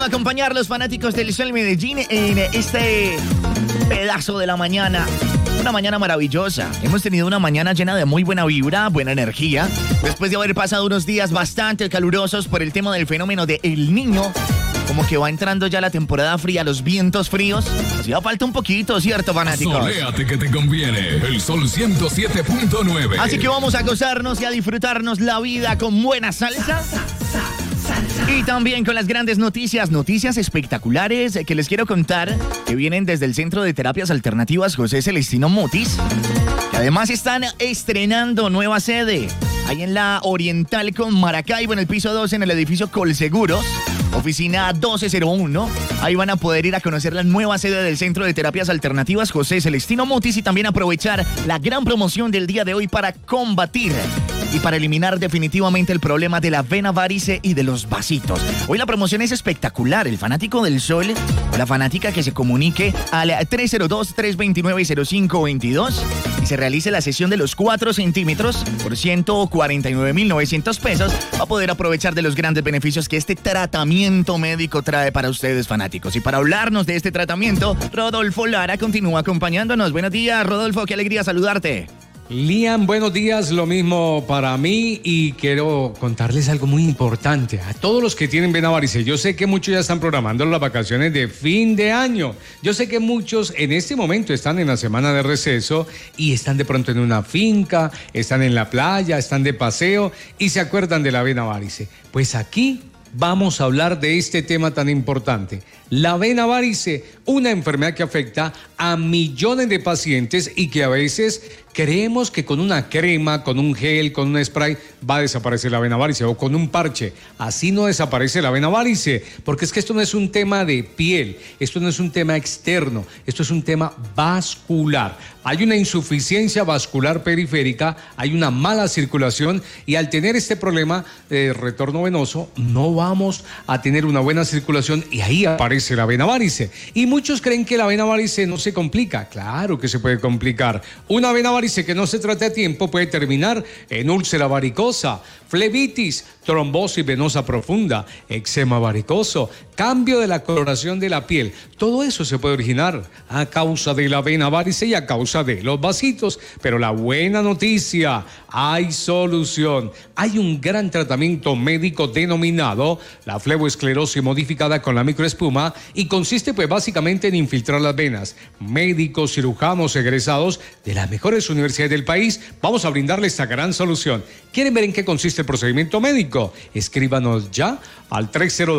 a acompañar los fanáticos del Sol Medellín en este pedazo de la mañana. Una mañana maravillosa. Hemos tenido una mañana llena de muy buena vibra, buena energía. Después de haber pasado unos días bastante calurosos por el tema del fenómeno de El Niño. Como que va entrando ya la temporada fría, los vientos fríos. Hacía falta un poquito, ¿cierto, fanáticos? Soléate que te conviene. El Sol 107.9. Así que vamos a gozarnos y a disfrutarnos la vida con buena salsa. Y también con las grandes noticias espectaculares que les quiero contar, que vienen desde el Centro de Terapias Alternativas José Celestino Mutis, que además están estrenando nueva sede, ahí en la Oriental con Maracaibo, en el piso 2, en el edificio Colseguros, oficina 1201. Ahí van a poder ir a conocer la nueva sede del Centro de Terapias Alternativas José Celestino Mutis y también aprovechar la gran promoción del día de hoy para combatir y para eliminar definitivamente el problema de la vena varice y de los vasitos. Hoy la promoción es espectacular. El fanático del Sol o la fanática que se comunique al 302-329-0522 y se realice la sesión de los 4 centímetros por 149.900 pesos va a poder aprovechar de los grandes beneficios que este tratamiento médico trae para ustedes, fanáticos. Y para hablarnos de este tratamiento, Rodolfo Lara continúa acompañándonos. Buenos días, Rodolfo, qué alegría saludarte. Liam, buenos días, lo mismo para mí y quiero contarles algo muy importante a todos los que tienen vena varice. Yo sé que muchos ya están programando las vacaciones de fin de año. Yo sé que muchos en este momento están en la semana de receso y están de pronto en una finca, están en la playa, están de paseo y se acuerdan de la vena varice. Pues aquí vamos a hablar de este tema tan importante. La vena varice, una enfermedad que afecta a millones de pacientes y que a veces creemos que con una crema, con un gel, con un spray va a desaparecer la vena varice o con un parche. Así no desaparece la vena varice, porque es que esto no es un tema de piel, esto no es un tema externo, esto es un tema vascular. Hay una insuficiencia vascular periférica, hay una mala circulación y al tener este problema de retorno venoso no vamos a tener una buena circulación y ahí aparece la vena varice. Y muchos creen que la vena varice no se complica. Claro que se puede complicar. Una vena varice que no se trate a tiempo puede terminar en úlcera varicosa, flebitis, trombosis venosa profunda, eczema varicoso, cambio de la coloración de la piel. Todo eso se puede originar a causa de la vena varice y a causa de los vasitos. Pero la buena noticia, hay solución. Hay un gran tratamiento médico denominado la fleboesclerosis modificada con la microespuma y consiste pues básicamente en infiltrar las venas. Médicos, cirujanos, egresados de las mejores universidades del país, vamos a brindarles esta gran solución. ¿Quieren ver en qué consiste el procedimiento médico? Escríbanos ya al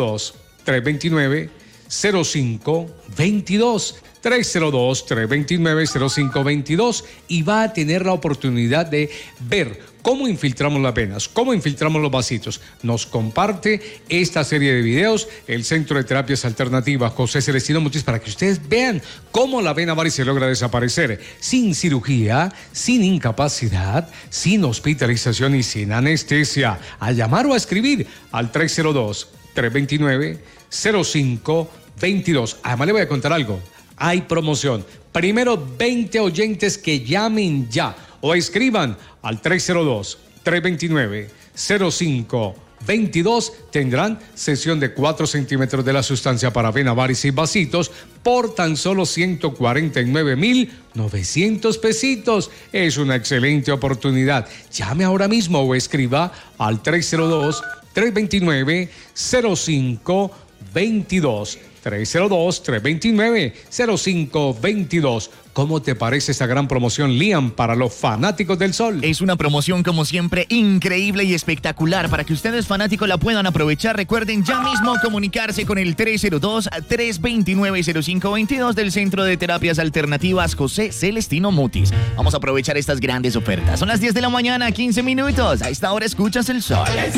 302-329-0522. 302-329-0522 y va a tener la oportunidad de ver cómo infiltramos las venas, cómo infiltramos los vasitos. Nos comparte esta serie de videos el Centro de Terapias Alternativas José Celestino Mutis para que ustedes vean cómo la vena varice logra desaparecer sin cirugía, sin incapacidad, sin hospitalización y sin anestesia. A llamar o a escribir al 302-329-0522. Además le voy a contar algo. Hay promoción. Primero 20 oyentes que llamen ya o escriban al 302-329-0522 tendrán sesión de 4 centímetros de la sustancia para vena varice y vasitos por tan solo 149.900 pesitos. Es una excelente oportunidad. Llame ahora mismo o escriba al 302-329-0522. 302-329-0522. ¿Cómo te parece esta gran promoción, Liam, para los fanáticos del Sol? Es una promoción, como siempre, increíble y espectacular. Para que ustedes, fanáticos, la puedan aprovechar, recuerden ya mismo comunicarse con el 302-329-0522 del Centro de Terapias Alternativas José Celestino Mutis. Vamos a aprovechar estas grandes ofertas. Son las 10 de la mañana, 15 minutos. A esta hora escuchas el Sol.